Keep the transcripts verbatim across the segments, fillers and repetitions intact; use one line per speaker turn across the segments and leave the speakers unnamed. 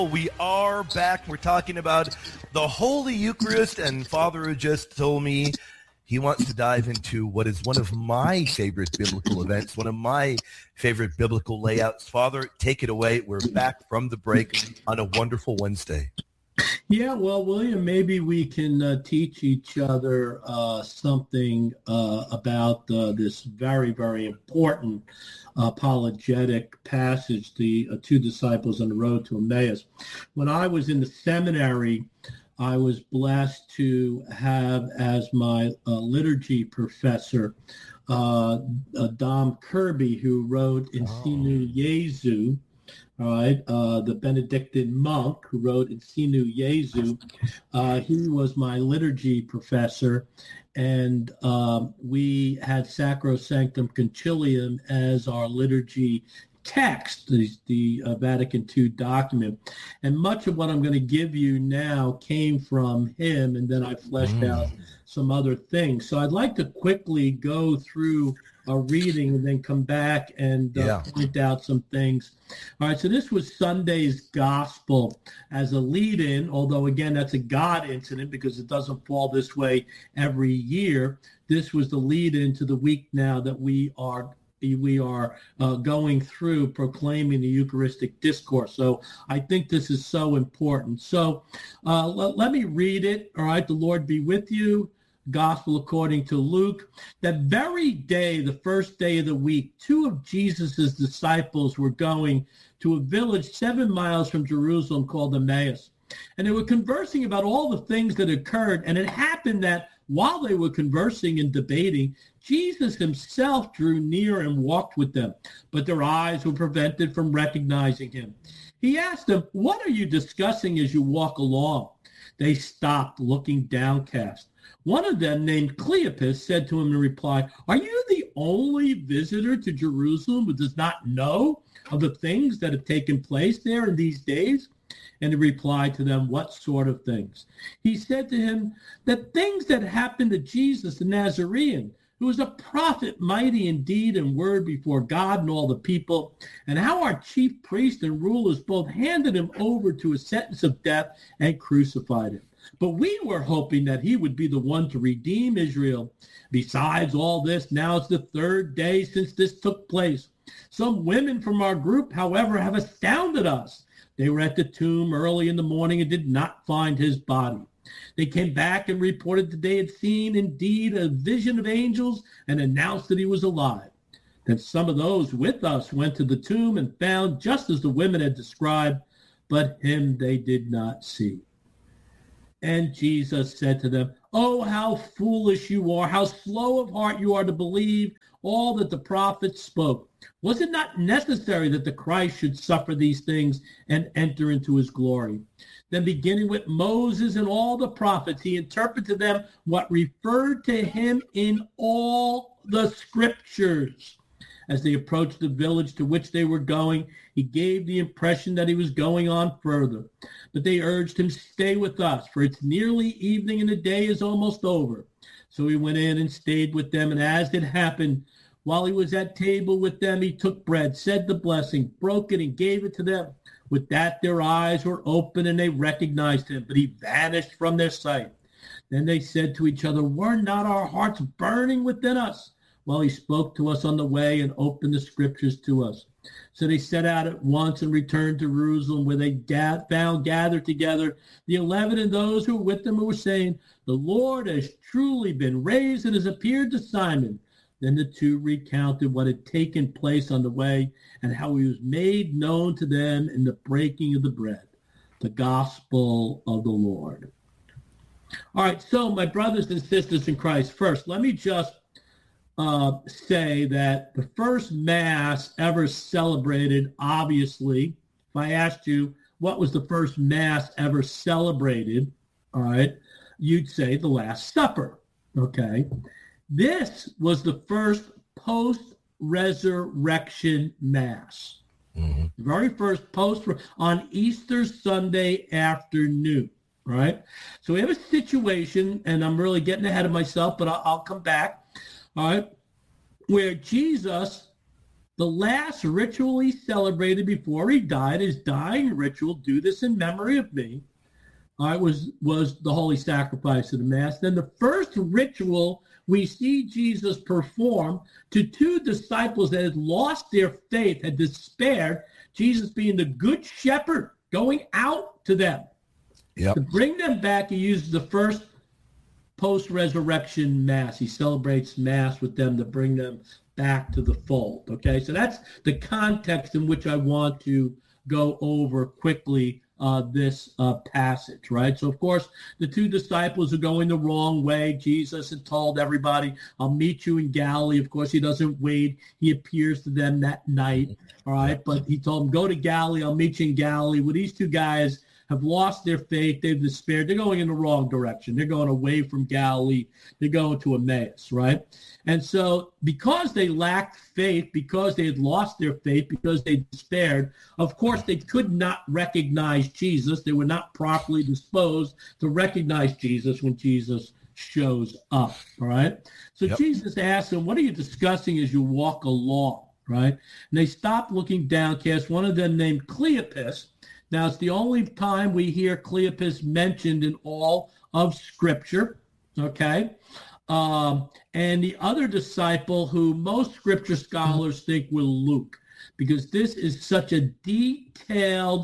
We are back. We're talking about the Holy Eucharist, and Father just told me he wants to dive into what is one of my favorite biblical events, one of my favorite biblical layouts. Father, take it away. We're back from the break on a wonderful Wednesday.
Yeah, well, William, maybe we can uh, teach each other uh, something uh, about uh, this very, very important apologetic passage, the uh, two disciples on the road to Emmaus. When I was in the seminary, I was blessed to have as my uh, liturgy professor uh, uh, Dom Kirby, who wrote Insinu Jesu, all right, uh, the Benedictine monk who wrote Insinu Jesu. Uh, he was my liturgy professor, and um, we had Sacrosanctum Concilium as our liturgy text, the, the uh, Vatican two document. And much of what I'm going to give you now came from him, and then I fleshed mm. out some other things. So I'd like to quickly go through a reading and then come back and uh, yeah. point out some things. All right, so this was Sunday's gospel as a lead-in, although, again, that's a God incident because it doesn't fall this way every year. This was the lead-in to the week now that we are we are uh, going through proclaiming the Eucharistic discourse. So I think this is so important. So uh, l- let me read it. All right, the Lord be with you. Gospel according to Luke. That very day, the first day of the week, two of Jesus's disciples were going to a village seven miles from Jerusalem called Emmaus. And they were conversing about all the things that occurred. And it happened that while they were conversing and debating, Jesus himself drew near and walked with them, but their eyes were prevented from recognizing him. He asked them, "What are you discussing as you walk along?" They stopped, looking downcast. One of them, named Cleopas, said to him in reply, "Are you the only visitor to Jerusalem who does not know of the things that have taken place there in these days?" And he replied to them, "What sort of things?" He said to him, "That things that happened to Jesus the Nazarene, who was a prophet, mighty in deed and word before God and all the people, and how our chief priests and rulers both handed him over to a sentence of death and crucified him. But we were hoping that he would be the one to redeem Israel. Besides all this, now it's the third day since this took place. Some women from our group, however, have astounded us. They were at the tomb early in the morning and did not find his body. They came back and reported that they had seen indeed a vision of angels and announced that he was alive. Then some of those with us went to the tomb and found just as the women had described, but him they did not see." And Jesus said to them, "Oh, how foolish you are, how slow of heart you are to believe all that the prophets spoke. Was it not necessary that the Christ should suffer these things and enter into his glory?" Then beginning with Moses and all the prophets, he interpreted to them what referred to him in all the scriptures. As they approached the village to which they were going, he gave the impression that he was going on further. But they urged him, "Stay with us, for it's nearly evening and the day is almost over." So he went in and stayed with them. And as it happened, while he was at table with them, he took bread, said the blessing, broke it, and gave it to them. With that, their eyes were open and they recognized him, but he vanished from their sight. Then they said to each other, "Were not our hearts burning within us while he spoke to us on the way and opened the scriptures to us?" So they set out at once and returned to Jerusalem, where they ga- found gathered together the eleven and those who were with them, who were saying, "The Lord has truly been raised and has appeared to Simon." Then the two recounted what had taken place on the way and how he was made known to them in the breaking of the bread. The gospel of the Lord. All right, so my brothers and sisters in Christ, first, let me just uh, say that the first Mass ever celebrated, obviously, if I asked you what was the first Mass ever celebrated, all right, you'd say the Last Supper, okay? This was the first post-resurrection Mass. Mm-hmm. The very first post on Easter Sunday afternoon, right? So we have a situation, and I'm really getting ahead of myself, but I'll, I'll come back, all right, where Jesus, The last ritual he celebrated before he died, his dying ritual, do this in memory of me, all right, was, was the holy sacrifice of the Mass. Then the first ritual we see Jesus perform to two disciples that had lost their faith, had despaired, Jesus being the good shepherd, going out to them.
Yep.
To bring them back, he uses the first post-resurrection Mass. He celebrates Mass with them to bring them back to the fold. Okay, so that's the context in which I want to go over quickly uh, this uh, passage, right? So, of course, the two disciples are going the wrong way. Jesus had told everybody, I'll meet you in Galilee. Of course, he doesn't wait. He appears to them that night, all right? But he told them, go to Galilee. I'll meet you in Galilee. Well, these two guys have lost their faith. They've despaired. They're going in the wrong direction. They're going away from Galilee. They're going to Emmaus, right? And so because they lacked faith, because they had lost their faith, because they despaired, of course, they could not recognize Jesus. They were not properly disposed to recognize Jesus when Jesus shows up, all right? So yep. Jesus asked them, what are you discussing as you walk along, right? And they stopped looking downcast. One of them named Cleopas. Now, it's the only time we hear Cleopas mentioned in all of Scripture, okay? Um, and the other disciple who most Scripture scholars think will Luke, because this is such a detailed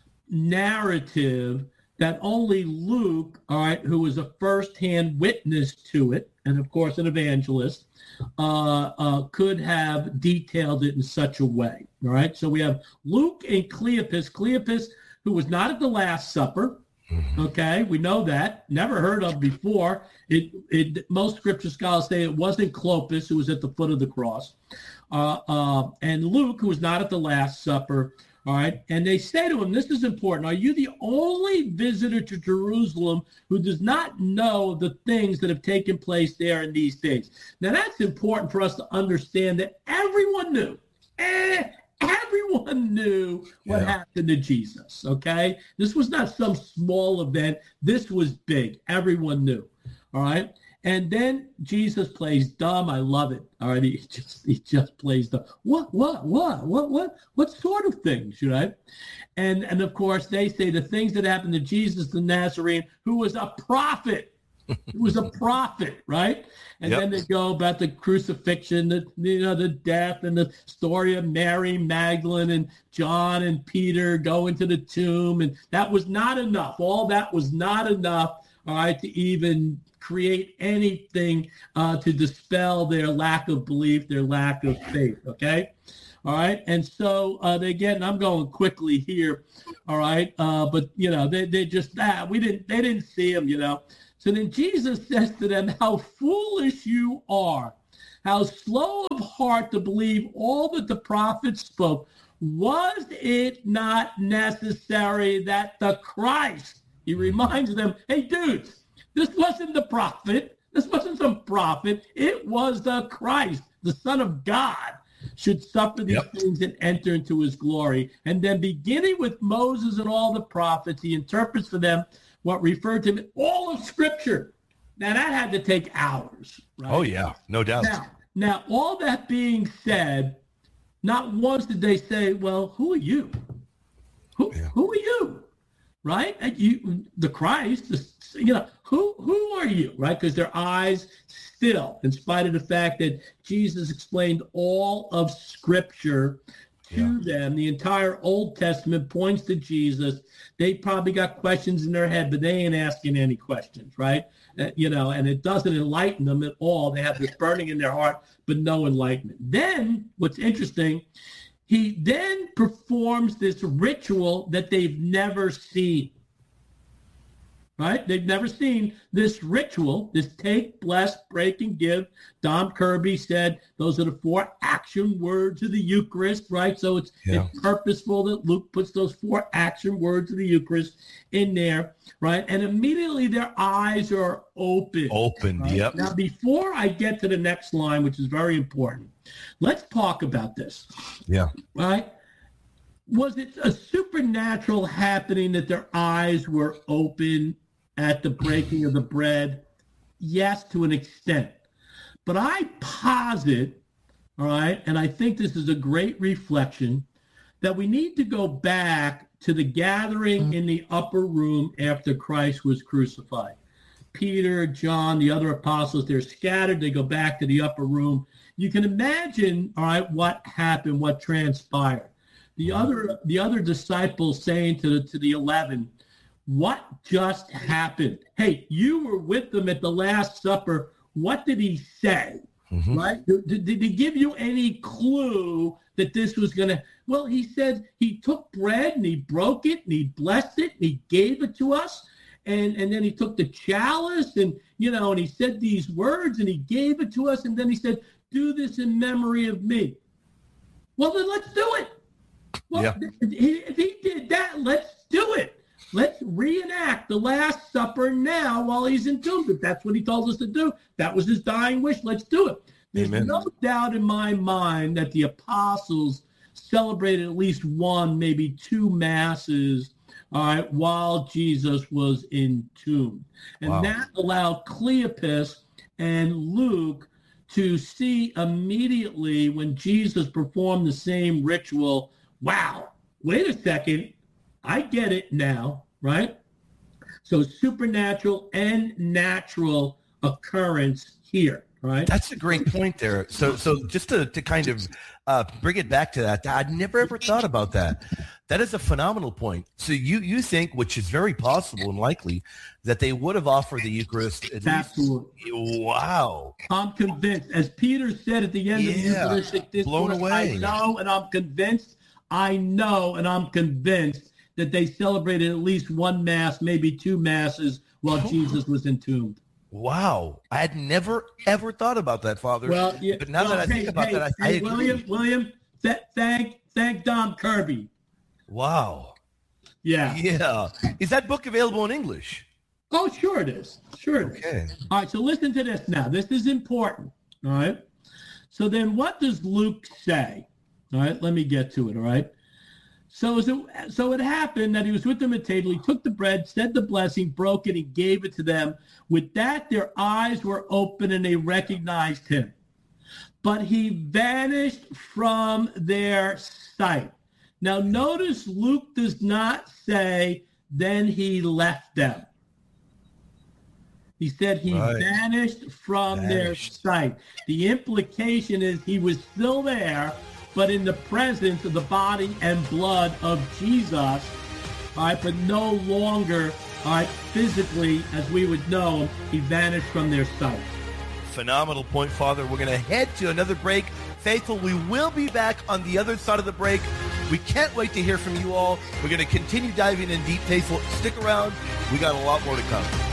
narrative that only Luke, all right, who was a first-hand witness to it, and of course an evangelist, uh, uh, could have detailed it in such a way, all right? So we have Luke and Cleopas. Cleopas, who was not at the Last Supper, okay, we know that, never heard of before. It, it, most Scripture scholars say it wasn't Clopas, who was at the foot of the cross, uh, uh, and Luke, who was not at the Last Supper, all right? And they say to him, this is important, are you the only visitor to Jerusalem who does not know the things that have taken place there in these days? Now, that's important for us to understand that everyone knew, eh, everyone knew what yeah. happened to Jesus, okay? This was not some small event. This was big. Everyone knew, all right? And then Jesus plays dumb. I love it. All right, he just he just plays dumb. What, what, what, what, what, what sort of things, right? And and of course they say the things that happened to Jesus the Nazarene, who was a prophet. He was a prophet, right? And yep. then they go about the crucifixion, the you know the death, and the story of Mary Magdalene and John and Peter going to the tomb, and that was not enough. All that was not enough, all right, to even create anything uh, to dispel their lack of belief, their lack of faith, okay? All right, and so uh, they get, and I'm going quickly here, all right, uh, but, you know, they, they just, ah, we didn't, they didn't see him, you know. So then Jesus says to them, how foolish you are, how slow of heart to believe all that the prophets spoke. Was it not necessary that the Christ, he reminds them, hey, dudes, this wasn't the prophet. This wasn't some prophet. It was the Christ, the Son of God, should suffer these yep. things and enter into his glory. And then beginning with Moses and all the prophets, he interprets for them what referred to him in all of Scripture. Now, that had to take hours, right?
Oh, yeah, no doubt.
Now, now, all that being said, not once did they say, well, who are you? Who, yeah. who are you? Right? And you, the Christ, the, you know, who who are you? Right? Because their eyes still, in spite of the fact that Jesus explained all of Scripture to yeah. them, the entire Old Testament points to Jesus. They probably got questions in their head, but they ain't asking any questions, right? Uh, you know, and it doesn't enlighten them at all. They have this burning in their heart, but no enlightenment. Then, what's interesting, he then performs this ritual that they've never seen, right? They've never seen this ritual, this take, bless, break, and give. Don Kirby said those are the four action words of the Eucharist, right? So it's, yeah. it's purposeful that Luke puts those four action words of the Eucharist in there, right? And immediately their eyes are open.
Open,
right?
yep.
Now, before I get to the next line, which is very important, let's talk about this.
Yeah.
Right? Was it a supernatural happening that their eyes were open at the breaking of the bread? Yes, to an extent. But I posit all right, and I think this is a great reflection that we need to go back to the gathering in the upper room after Christ was crucified. Peter, John, the other apostles, they're scattered. They go back to the upper room. You can imagine, all right, what happened, what transpired. The other, the other disciples saying to the, to the eleven, what just happened? Hey, you were with them at the Last Supper. What did he say? Mm-hmm. Right? Did, did he give you any clue that this was going to? Well, he said he took bread and he broke it and he blessed it and he gave it to us. And, and then he took the chalice and, you know, and he said these words and he gave it to us. And then he said, do this in memory of me. Well, then let's do it. Well, yeah. If he did that, let's do it. Let's reenact the Last Supper now while he's entombed. If that's what he told us to do, that was his dying wish. Let's do it. There's Amen. No doubt in my mind that the apostles celebrated at least one, maybe two masses, all right, while Jesus was entombed. And wow. that allowed Cleopas and Luke to see immediately when Jesus performed the same ritual, wow, wait a second, I get it now, right? So supernatural and natural occurrence here, right?
That's a great point there. So so just to, to kind of uh, bring it back to that, I'd never ever thought about that. That is a phenomenal point. So you, you think, which is very possible and likely, that they would have offered the Eucharist at
Absolutely.
Least. Wow.
I'm convinced. As Peter said at the end
yeah.
of the Eucharistic discourse,
blown away.
I know and I'm convinced, I know and I'm convinced that they celebrated at least one Mass, maybe two Masses while oh. Jesus was entombed.
Wow. I had never, ever thought about that, Father.
Well, yeah,
but now
well,
that I
hey,
think about
hey,
that, I,
hey,
I agree.
William, William, th- thank, thank Dom Kirby.
Wow.
Yeah.
Yeah. Is that book available in English?
Oh, sure it is. Sure it
okay.
is. All right, so listen to this now. This is important. All right. So then what does Luke say? All right, let me get to it. All right. So, it, so it happened that he was with them at table. He took the bread, said the blessing, broke it, he gave it to them. With that, their eyes were open and they recognized him. But he vanished from their sight. Now, notice Luke does not say, then he left them. He said he right. vanished from vanished. their sight. The implication is he was still there, but in the presence of the body and blood of Jesus, all right, but no longer, all right, physically, as we would know, he vanished from their sight.
Phenomenal point, Father. We're going to head to another break. Faithful, we will be back on the other side of the break. We can't wait to hear from you all. We're going to continue diving in deep. Faithful, stick around. We got a lot more to come.